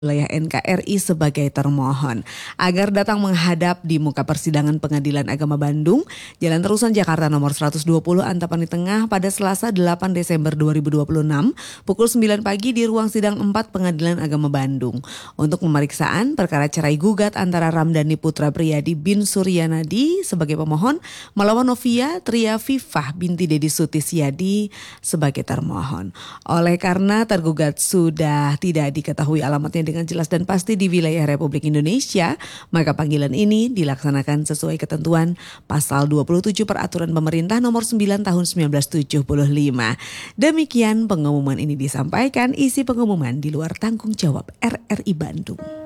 wilayah NKRI sebagai termohon agar datang menghadap di muka persidangan Pengadilan Agama Bandung, Jalan Terusan Jakarta nomor 120 Antapani Tengah pada Selasa 8 Desember 2026 pukul 9 pagi di ruang sidang 4 Pengadilan Agama Bandung untuk pemeriksaan perkara cerai gugat antara Ramdhani Putra Priyadi bin Suryanadi sebagai pemohon melawan Novia Triafifah binti Dedi Sutisyadi sebagai termohon. Oleh karena tergugat sudah tidak diketahui alamatnya dengan jelas dan pasti di wilayah Republik Indonesia, maka panggilan ini dilaksanakan sesuai ketentuan pasal 27 Peraturan Pemerintah nomor 9 tahun 1975. Demikian pengumuman ini disampaikan, isi pengumuman di luar tanggung jawab RRI Bandung.